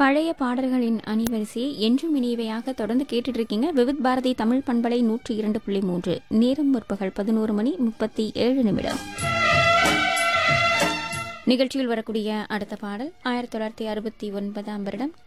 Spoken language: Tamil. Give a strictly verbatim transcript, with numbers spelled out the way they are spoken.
பழைய பாடல்களின் அணிவரிசையை என்றும் இனியவையாக தொடர்ந்து கேட்டுட்டு இருக்கீங்க. விவித் பாரதி தமிழ் பண்பலை நூற்றி இரண்டு புள்ளி மூன்று. நேரம் முற்பகல் பதினோரு மணி முப்பத்தி ஏழு நிமிடம். நிகழ்ச்சியில் வரக்கூடிய அடுத்த பாடல் ஆயிரத்தி தொள்ளாயிரத்தி அறுபத்தி ஒன்பதாம் வருடம்